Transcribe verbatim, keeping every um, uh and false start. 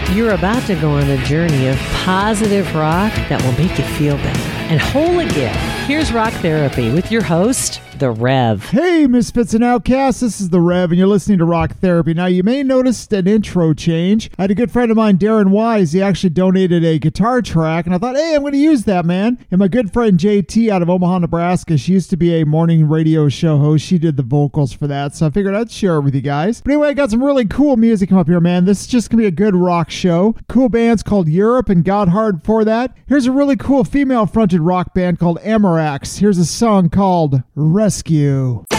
You're about to go on a journey of positive rock that will make you feel better. And whole again. Here's Rock Therapy with your host, The Rev. Hey, Misfits and Outcasts, this is The Rev, and you're listening to Rock Therapy. Now, you may notice an intro change. I had a good friend of mine, Darren Wise. He actually donated a guitar track, and I thought, hey, I'm going to use that, man. And my good friend J T out of Omaha, Nebraska, she used to be a morning radio show host. She did the vocals for that, so I figured I'd share it with you guys. But anyway, I got some really cool music come up here, man. This is just going to be a good rock show. Cool bands called Europe and God Hard for that. Here's a really cool female-fronted rock band called Amarax. Here's a song called Rescue.